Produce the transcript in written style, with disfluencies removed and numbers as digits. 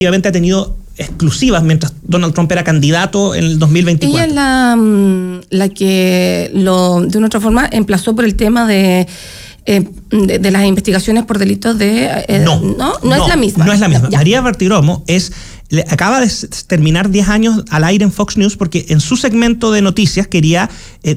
efectivamente ha tenido exclusivas mientras Donald Trump era candidato en el 2024. Ella es la que de una otra forma emplazó por el tema de las investigaciones por delitos de... No es la misma. No es la misma. María Bartiromo acaba de terminar 10 años al aire en Fox News porque en su segmento de noticias quería